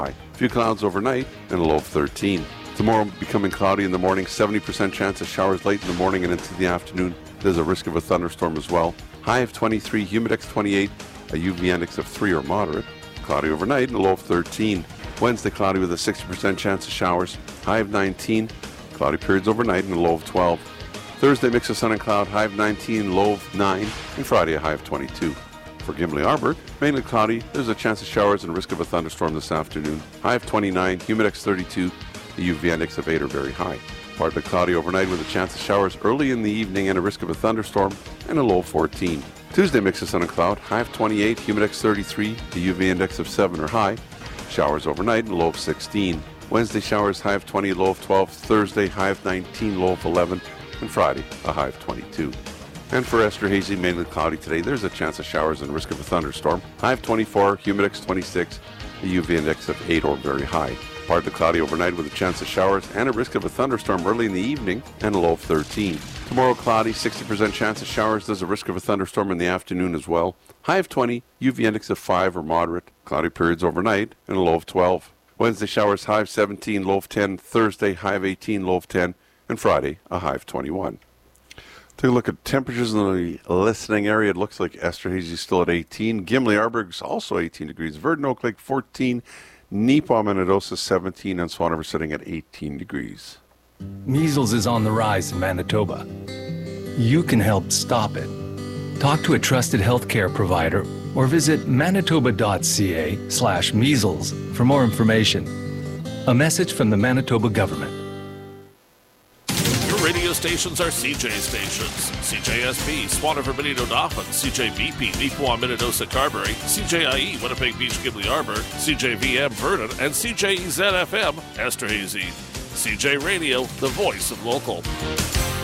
high. A few clouds overnight and a low of 13. Tomorrow becoming cloudy in the morning, 70% chance of showers late in the morning and into the afternoon. There's a risk of a thunderstorm as well. High of 23, humidex 28, a UV index of 3 or moderate. Cloudy overnight and a low of 13. Wednesday cloudy with a 60% chance of showers. High of 19, cloudy periods overnight and a low of 12. Thursday mix of sun and cloud, high of 19, low of 9. And Friday a high of 22. For Gimli Arbor, mainly cloudy. There's a chance of showers and risk of a thunderstorm this afternoon. High of 29, humidex 32, the UV index of 8 or very high. Partly cloudy overnight with a chance of showers early in the evening and a risk of a thunderstorm and a low of 14. Tuesday mix of sun and cloud, high of 28, humidex 33, the UV index of 7 or high. Showers overnight and low of 16. Wednesday showers, high of 20, low of 12. Thursday high of 19, low of 11. And Friday a high of 22. And for Esterhazy, mainly cloudy today. There's a chance of showers and risk of a thunderstorm. High of 24, humidex 26, the UV index of 8 or very high. Partly cloudy overnight with a chance of showers and a risk of a thunderstorm early in the evening and a low of 13. Tomorrow cloudy, 60% chance of showers. There's a risk of a thunderstorm in the afternoon as well. High of 20, UV index of 5 or moderate. Cloudy periods overnight and a low of 12. Wednesday showers, high of 17, low of 10. Thursday high of 18, low of 10. And Friday a high of 21. Take a look at temperatures in the listening area. It looks like Esterhazy is still at 18. Gimli Arborg's also 18 degrees. Verdon Oak Lake 14. Neepaw Minnedosa 17. And Swan River sitting at 18 degrees. Measles is on the rise in Manitoba. You can help stop it. Talk to a trusted healthcare provider or visit manitoba.ca/measles for more information. A message from the Manitoba government. Radio stations are CJ stations. CJSP, Swan River, Benito Dauphin, CJVP, Neepaw, Minnedosa, Carberry, CJIE, Winnipeg Beach, Gimli Arbor, CJVM, Vernon, and CJEZ-FM, Esterhazy. CJ Radio, the voice of local.